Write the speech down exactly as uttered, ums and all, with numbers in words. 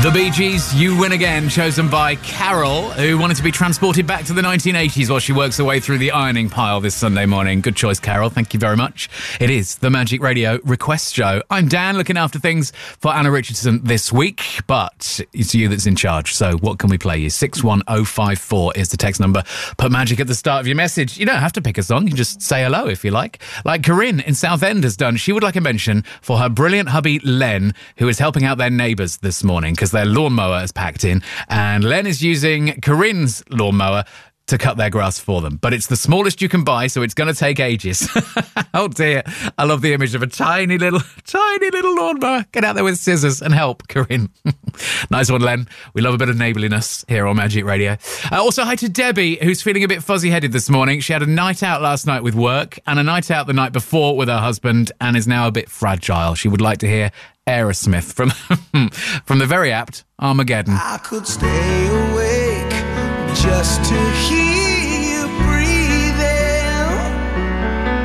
The Bee Gees, You Win Again, chosen by Carol, who wanted to be transported back to the nineteen eighties while she works her way through the ironing pile this Sunday morning. Good choice, Carol. Thank you very much. It is the Magic Radio Request Show. I'm Dan, looking after things for Anna Richardson this week, but it's you that's in charge. So what can we play you? six one oh five four is the text number. Put magic at the start of your message. You don't have to pick a song. You can just say hello if you like. Like Corinne in Southend has done. She would like a mention for her brilliant hubby, Len, who is helping out their neighbours this morning because their lawnmower has packed in, and Len is using Corinne's lawnmower to cut their grass for them. But it's the smallest you can buy, so it's going to take ages. Oh dear. I love the image of a tiny little, tiny little lawnmower. Get out there with scissors and help, Corinne. Nice one, Len. We love a bit of neighbourliness here on Magic Radio. Uh, also, hi to Debbie, who's feeling a bit fuzzy-headed this morning. She had a night out last night with work and a night out the night before with her husband and is now a bit fragile. She would like to hear Aerosmith from from the very apt Armageddon. I could stay awake just to